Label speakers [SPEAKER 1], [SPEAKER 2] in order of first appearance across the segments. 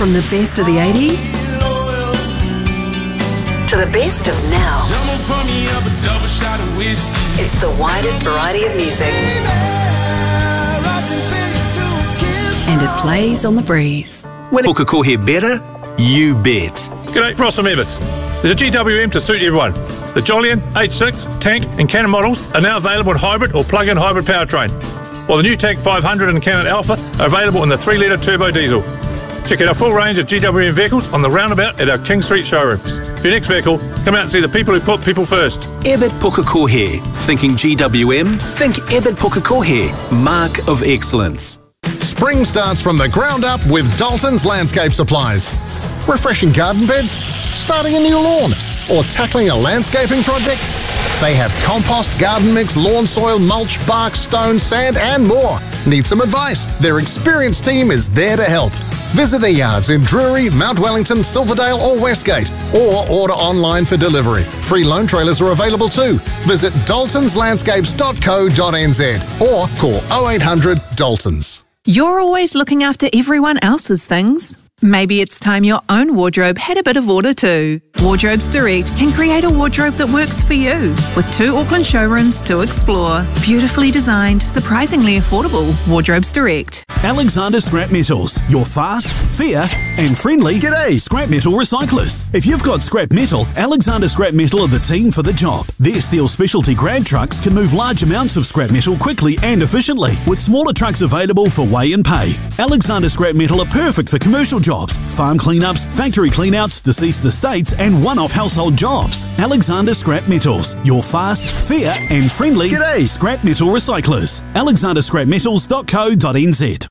[SPEAKER 1] From the best of the 80s to the best of now. It's the widest variety of music. And it plays on the breeze.
[SPEAKER 2] When Pukekohe better, you bet.
[SPEAKER 3] G'day, Ross from Ebbets. There's a GWM to suit everyone. The Jolyon, H6, Tank and Cannon models are now available in hybrid or plug-in hybrid powertrain, while the new Tank 500 and Cannon Alpha are available in the 3-litre turbo diesel. Check out our full range of GWM vehicles on the roundabout at our King Street showroom. For your next vehicle, come out and see the people who put people first.
[SPEAKER 2] Ebbet Pukekohe. Thinking GWM? Think Ebbet Pukekohe. Mark of excellence.
[SPEAKER 4] Spring starts from the ground up with Dalton's Landscape Supplies. Refreshing garden beds? Starting a new lawn? Or tackling a landscaping project? They have compost, garden mix, lawn soil, mulch, bark, stone, sand and more. Need some advice? Their experienced team is there to help. Visit their yards in Drury, Mount Wellington, Silverdale or Westgate, or order online for delivery. Free loan trailers are available too. Visit daltonslandscapes.co.nz or call 0800 Daltons.
[SPEAKER 5] You're always looking after everyone else's things. Maybe it's time your own wardrobe had a bit of order too. Wardrobes Direct can create a wardrobe that works for you. With 2 Auckland showrooms to explore. Beautifully designed, surprisingly affordable. Wardrobes Direct.
[SPEAKER 6] Alexander Scrap Metals, your fast, fair and friendly scrap metal recyclers. If you've got scrap metal, Alexander Scrap Metal are the team for the job. Their steel specialty grab trucks can move large amounts of scrap metal quickly and efficiently, with smaller trucks available for weigh and pay. Alexander Scrap Metal are perfect for commercial jobs, farm cleanups, factory cleanouts, deceased estates and one-off household jobs. Alexander Scrap Metals, your fast, fair and friendly scrap metal recyclers. alexanderscrapmetals.co.nz.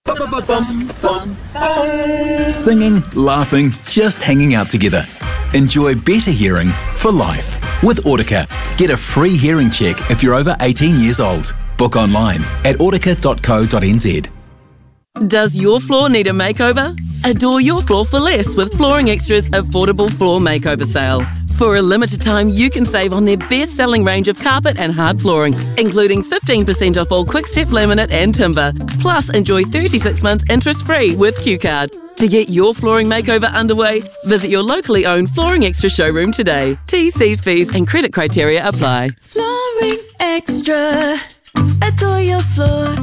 [SPEAKER 7] Singing, laughing, just hanging out together. Enjoy better hearing for life. With Audica, get a free hearing check if you're over 18 years old. Book online at audica.co.nz.
[SPEAKER 8] Does your floor need a makeover? Adore your floor for less with Flooring Extra's affordable floor makeover sale. For a limited time, you can save on their best-selling range of carpet and hard flooring, including 15% off all quick-step laminate and timber. Plus, enjoy 36 months interest-free with Q-Card. To get your flooring makeover underway, visit your locally owned Flooring Extra showroom today. T's, C's, fees and credit criteria apply.
[SPEAKER 9] Flooring Extra. Adore your floor.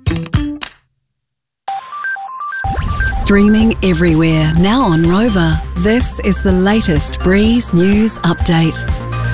[SPEAKER 1] Streaming everywhere, now on Rover. This is the latest Breeze News Update.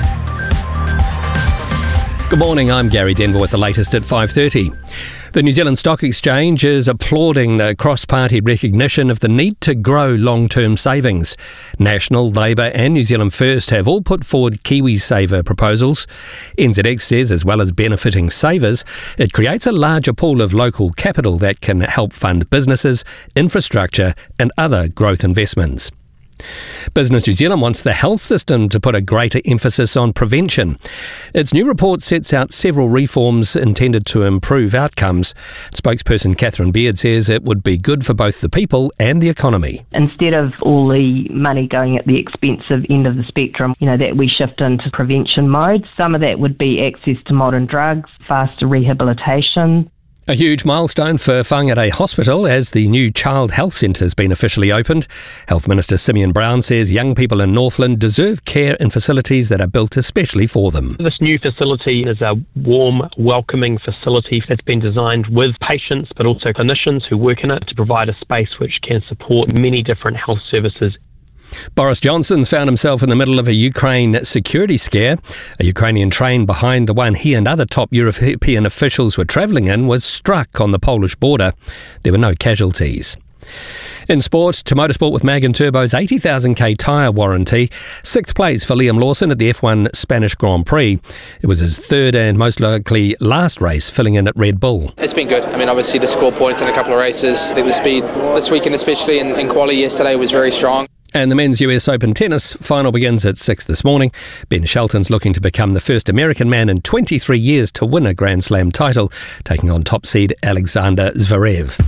[SPEAKER 10] Good morning, I'm Gary Denver with the latest at 5:30. The New Zealand Stock Exchange is applauding the cross-party recognition of the need to grow long-term savings. National, Labour and New Zealand First have all put forward KiwiSaver proposals. NZX says, as well as benefiting savers, it creates a larger pool of local capital that can help fund businesses, infrastructure and other growth investments. Business New Zealand wants the health system to put a greater emphasis on prevention. Its new report sets out several reforms intended to improve outcomes. Spokesperson Catherine Beard says it would be good for both the people and the economy.
[SPEAKER 11] Instead of all the money going at the expensive end of the spectrum, that we shift into prevention mode. Some of that would be access to modern drugs, faster rehabilitation.
[SPEAKER 10] A huge milestone for Whangarei Hospital as the new Child Health Centre has been officially opened. Health Minister Simeon Brown says young people in Northland deserve care in facilities that are built especially for them.
[SPEAKER 12] This new facility is a warm, welcoming facility that's been designed with patients but also clinicians who work in it to provide a space which can support many different health services.
[SPEAKER 10] Boris Johnson's found himself in the middle of a Ukraine security scare. A Ukrainian train behind the one he and other top European officials were travelling in was struck on the Polish border. There were no casualties. In sport, to motorsport with Mag and Turbo's 80,000k tyre warranty. 6th place for Liam Lawson at the F1 Spanish Grand Prix. It was his third and most likely last race filling in at Red Bull.
[SPEAKER 13] It's been good. Obviously to score points in a couple of races. I think the speed this weekend, especially in quali yesterday, was very strong.
[SPEAKER 10] And the men's US Open tennis final begins at 6 this morning. Ben Shelton's looking to become the first American man in 23 years to win a Grand Slam title, taking on top seed Alexander Zverev.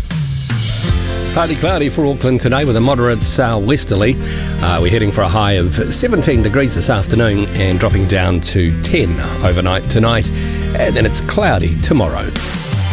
[SPEAKER 10] Partly cloudy for Auckland today with a moderate southwesterly. We're heading for a high of 17 degrees this afternoon and dropping down to 10 overnight tonight. And then it's cloudy tomorrow.